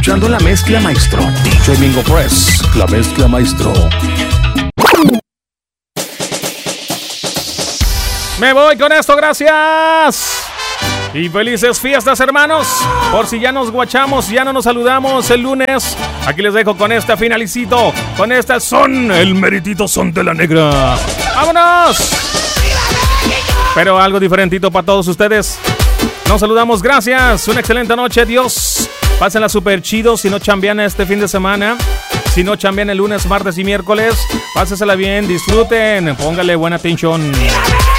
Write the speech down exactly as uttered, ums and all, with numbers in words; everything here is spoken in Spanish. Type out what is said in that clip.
Escuchando la mezcla maestro. D J Mingo Press, la mezcla maestro. Me voy con esto, gracias. Y felices fiestas, hermanos. Por si ya nos guachamos, ya no nos saludamos el lunes. Aquí les dejo con esta finalicito. Con esta son, el meritito son de la negra. ¡Vámonos! Pero algo diferentito para todos ustedes. Nos saludamos, gracias. Una excelente noche, Dios. Pásenla súper chido. Si no chambean este fin de semana, si no chambean el lunes, martes y miércoles, pásensela bien, disfruten, póngale buena atención.